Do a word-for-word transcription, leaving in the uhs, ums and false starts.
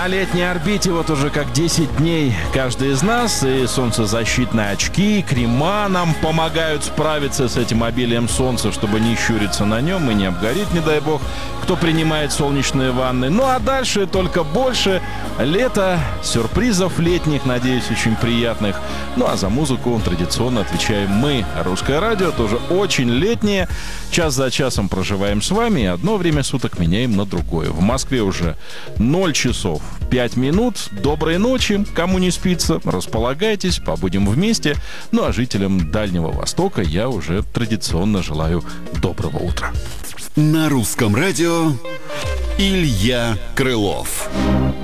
На летней орбите вот уже как десять дней каждый из нас, и солнцезащитные очки, крема нам помогают справиться с этим обилием солнца, чтобы не щуриться на нем и не обгореть, не дай бог, кто принимает солнечные ванны. Ну а дальше только больше лета, сюрпризов летних, надеюсь, очень приятных. Ну а за музыку традиционно отвечаем мы. Русское радио тоже очень летнее. Час за часом проживаем с вами и одно время суток меняем на другое. В Москве уже ноль часов пять минут. Доброй ночи. Кому не спится, располагайтесь, побудем вместе. Ну а жителям Дальнего Востока я уже традиционно желаю доброго утра. На русском радио Илья Крылов.